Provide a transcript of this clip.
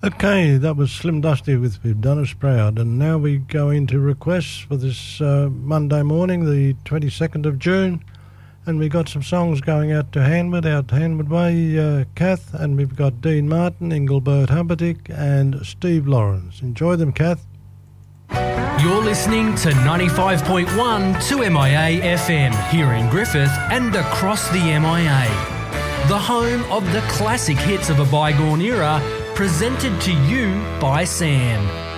Okay, that was Slim Dusty with We've Done Us Proud, and now we go into requests for this Monday morning, the 22nd of June, and we got some songs going out to Hanwood Way, Kath, and we've got Dean Martin, Engelbert Humperdinck, and Steve Lawrence. Enjoy them, Kath. You're listening to 95.1 2MIA FM here in Griffith and across the MIA. The home of the classic hits of a bygone era, presented to you by Sam.